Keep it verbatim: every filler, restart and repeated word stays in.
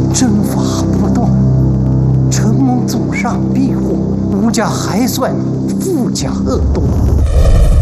征伐不断，承蒙祖上庇护，吴家还算富甲恶多。